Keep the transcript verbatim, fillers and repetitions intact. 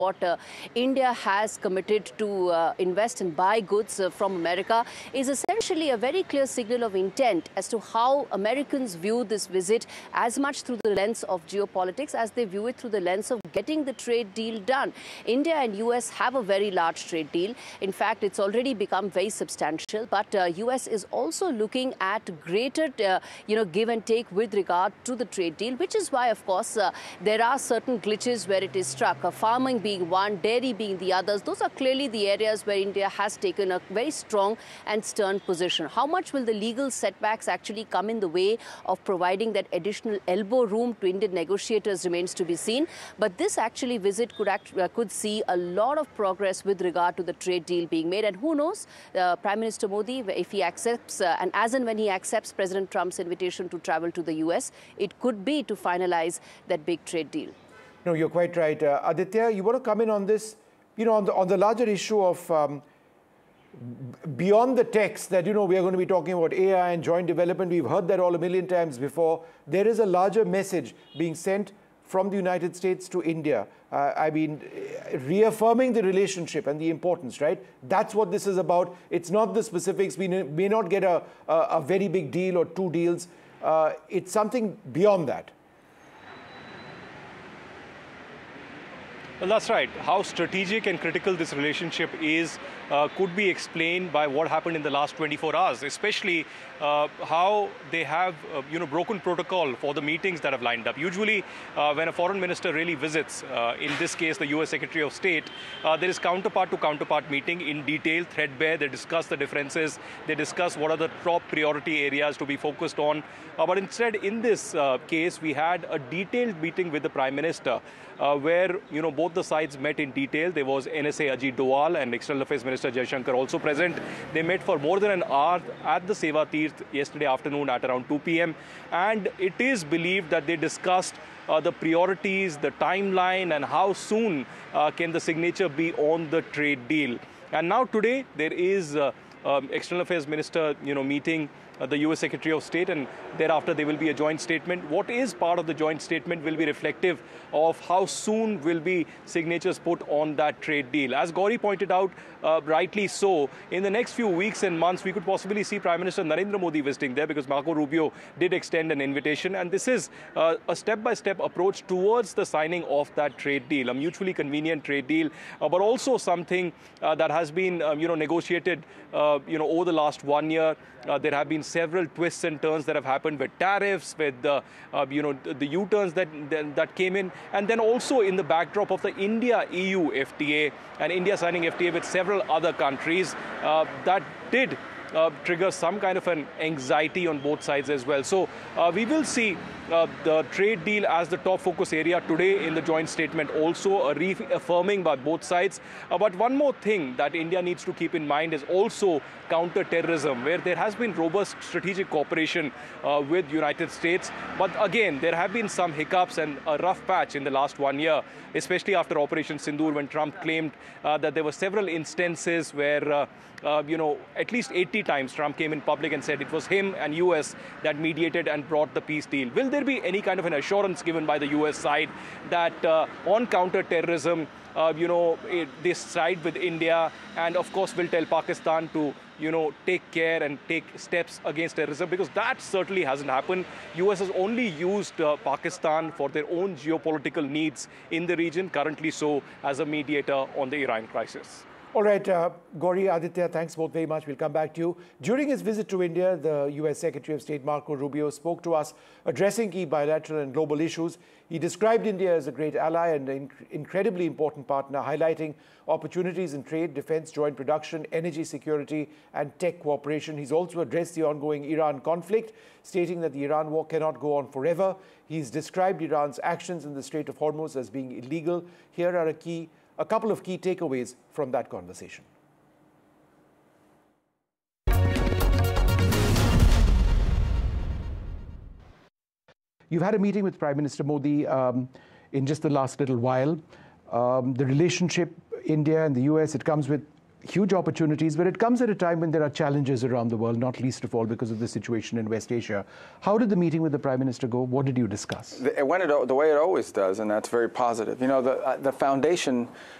what uh, India has committed to uh, invest and buy goods uh, from America is essentially a very clear signal of intent as to how Americans view this visit, as much through the lens of geopolitics as they view it through the lens of getting the trade deal done. India and U S have a very large trade deal. In fact, it's already become very substantial, but uh, U S is also looking at greater uh, you know, give and take with regard to the trade deal, which is why, of course, uh, there are certain glitches where it is struck. Uh, farming being one, dairy being the others. Those are clearly the areas where India has taken a very strong and stern position. How much will the legal setbacks actually come in the way of providing that additional elbow room to Indian negotiators remains to be seen. But this actually visit could act, uh, could see a lot of progress with regard to the trade deal being made. And who knows, uh, Prime Minister Modi, if he accepts, uh, and as and when he accepts President Trump's invitation to travel to the U S, it could be to finalize that big trade deal. No, you're quite right. Uh, Aditya, you want to come in on this, you know, on the, on the larger issue of um, beyond the text that, you know, we are going to be talking about A I and joint development. We've heard that all a million times before. There is a larger message being sent from the United States to India. Uh, I mean, reaffirming the relationship and the importance, right? That's what this is about. It's not the specifics. We may not get a, a, a very big deal or two deals. Uh, it's something beyond that. Well, that's right. How strategic and critical this relationship is uh, could be explained by what happened in the last twenty-four hours, especially uh, how they have uh, you know, broken protocol for the meetings that have lined up. Usually, uh, when a foreign minister really visits, uh, in this case, the U S Secretary of State, uh, there is counterpart-to-counterpart meeting in detail, threadbare. They discuss the differences. They discuss what are the top priority areas to be focused on. Uh, but instead, in this uh, case, we had a detailed meeting with the Prime Minister, uh, where you know both the sides met in detail. There was N S A Ajit Doval and External Affairs Minister Jaishankar also present. They met for more than an hour at the Seva Tirth yesterday afternoon at around two P M And it is believed that they discussed uh, the priorities, the timeline, and how soon uh, can the signature be on the trade deal. And now today there is uh, um, External Affairs Minister, you know, meeting Uh, the U S Secretary of State, and thereafter there will be a joint statement. What is part of the joint statement will be reflective of how soon will be signatures put on that trade deal. As Gauri pointed out, uh, rightly so, in the next few weeks and months, we could possibly see Prime Minister Narendra Modi visiting there, because Marco Rubio did extend an invitation, and this is uh, a step-by-step approach towards the signing of that trade deal, a mutually convenient trade deal, uh, but also something uh, that has been um, you know, negotiated uh, you know, over the last one year. Uh, there have been several twists and turns that have happened with tariffs, with the, uh, you know, the U-turns that, that that came in, and then also in the backdrop of the India-E U F T A and India signing F T A with several other countries uh, that did uh, trigger some kind of an anxiety on both sides as well. So uh, we will see Uh, the trade deal as the top focus area today in the joint statement, also a reaffirming by both sides. Uh, but one more thing that India needs to keep in mind is also counter-terrorism, where there has been robust strategic cooperation uh, with United States. But again, there have been some hiccups and a rough patch in the last one year, especially after Operation Sindoor, when Trump claimed uh, that there were several instances where uh, Uh, you know, at least eighty times Trump came in public and said it was him and U S that mediated and brought the peace deal. Will there be any kind of an assurance given by the U S side that uh, on counter-terrorism, uh, you know, it, they side with India and, of course, will tell Pakistan to, you know, take care and take steps against terrorism? Because that certainly hasn't happened. U S has only used uh, Pakistan for their own geopolitical needs in the region, currently so as a mediator on the Iran crisis. All right, uh, Gauri, Aditya, thanks both very much. We'll come back to you. During his visit to India, the U S Secretary of State Marco Rubio spoke to us, addressing key bilateral and global issues. He described India as a great ally and an inc incredibly important partner, highlighting opportunities in trade, defense, joint production, energy security, and tech cooperation. He's also addressed the ongoing Iran conflict, stating that the Iran war cannot go on forever. He's described Iran's actions in the Strait of Hormuz as being illegal. Here are a key A couple of key takeaways from that conversation. You've had a meeting with Prime Minister Modi um, in just the last little while. Um, the relationship, India and the U S, it comes with huge opportunities, but it comes at a time when there are challenges around the world, not least of all because of the situation in West Asia. How did the meeting with the Prime Minister go? What did you discuss? It went the way it always does, and that's very positive. You know, the, uh, the foundation